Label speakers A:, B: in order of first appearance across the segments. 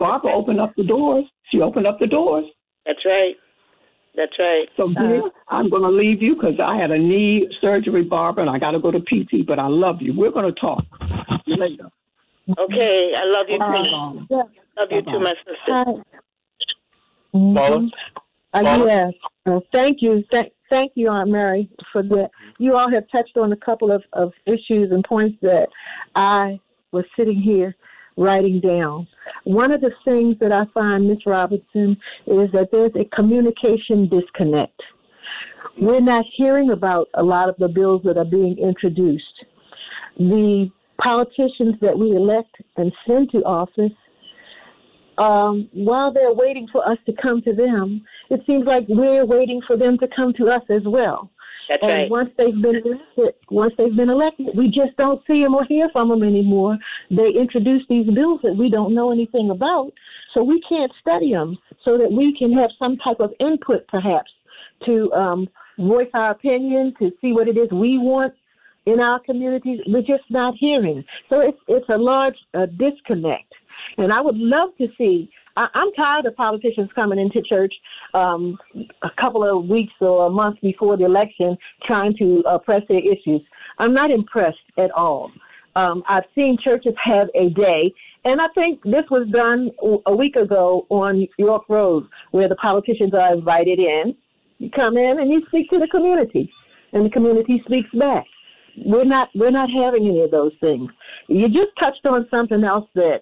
A: Barbara opened up the doors. She opened up the doors.
B: That's right. That's right.
A: So, dear, I'm going to leave you because I had a knee surgery, Barbara, and I got to go to PT, but I love you. We're going to talk later.
B: Okay. I love you too. Love you too, my sister.
C: Paula?
D: Yes. Thank you. Thank you, Aunt Mary, for that. You all have touched on a couple of issues and points that I was sitting here writing down. One of the things that I find, Ms. Robinson, is that there's a communication disconnect. We're not hearing about a lot of the bills that are being introduced. The politicians that we elect and send to office, while they're waiting for us to come to them, it seems like we're waiting for them to come to us as well.
B: That's
D: and
B: right.
D: once they've been elected, we just don't see them or hear from them anymore. They introduce these bills that we don't know anything about, so we can't study them so that we can have some type of input, perhaps, to voice our opinion, to see what it is we want in our communities. We're just not hearing. So it's a large disconnect. And I would love to see, I'm tired of politicians coming into church a couple of weeks or a month before the election trying to press their issues. I'm not impressed at all. I've seen churches have a day, and I think this was done a week ago on York Road, where the politicians are invited in. You come in and you speak to the community, and the community speaks back. We're not having any of those things. You just touched on something else that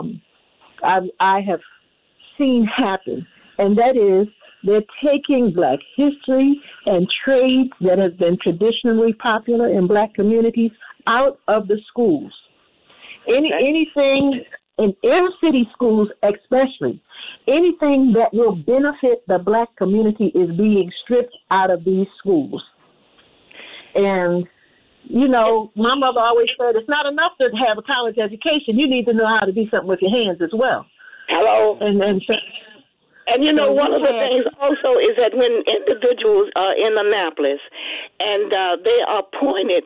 D: I have seen happen, and that is they're taking Black history and trades that have been traditionally popular in Black communities out of the schools. Anything in inner city schools, especially, anything that will benefit the Black community is being stripped out of these schools. And you know, my mother always said it's not enough to have a college education. You need to know how to do something with your hands as well.
B: Hello.
D: And
B: you know, one of the things also is that when individuals are in Annapolis and they are appointed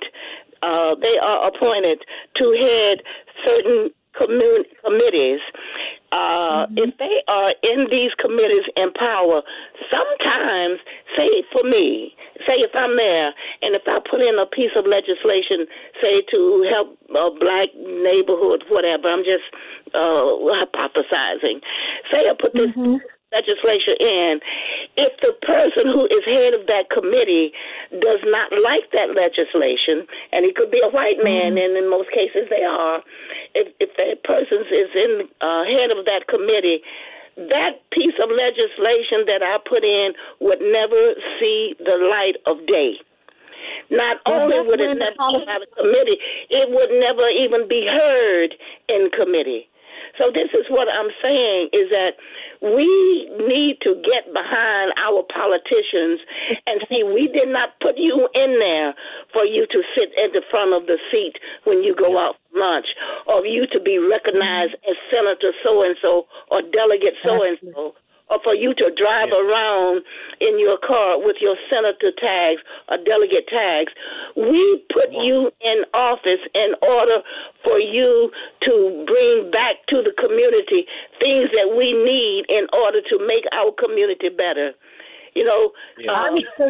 B: to head certain committees. If they are in these committees in power, sometimes, say for me, say if I'm there and if I put in a piece of legislation, say to help a Black neighborhood, whatever, I'm just hypothesizing. Say I put this legislation in. If the person who is head of that committee does not like that legislation, and he could be a white man, and in most cases they are, if that person is in head of that committee, that piece of legislation that I put in would never see the light of day. Not only would it never come out of committee, it would never even be heard in committee. So this is what I'm saying is that we need to get behind our politicians and see we did not put you in there for you to sit at the front of the seat when you go out for lunch, or you to be recognized as Senator so-and-so or Delegate so-and-so, or for you to drive around in your car with your senator tags or delegate tags. We put you in office in order for you to bring back to the community things that we need in order to make our community better. You know,
D: I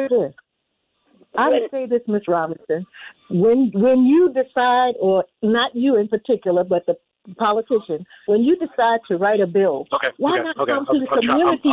D: would say this, Ms. Robinson. When you decide, or not you in particular, but the politician, when you decide to write a bill, why not come to the community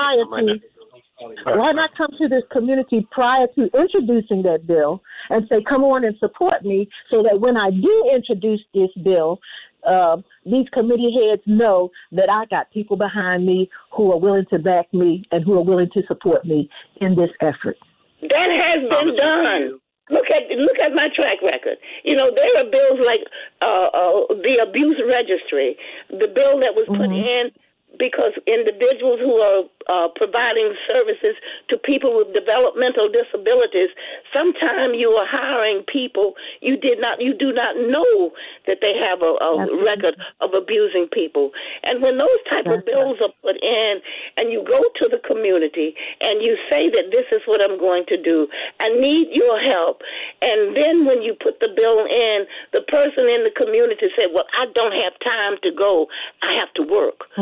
D: Why not come to this community prior to introducing that bill and say, come on and support me, so that when I do introduce this bill, these committee heads know that I got people behind me who are willing to back me and who are willing to support me in this effort.
B: That has been done. Look at my track record. You know, there are bills like the abuse registry, the bill that was put in because individuals who are providing services to people with developmental disabilities, sometimes you are hiring people you do not know that they have a record of abusing people. And when those type of bills are put in and you go to the community and you say that this is what I'm going to do, I need your help, and then when you put the bill in, the person in the community said, well, I don't have time to go, I have to work.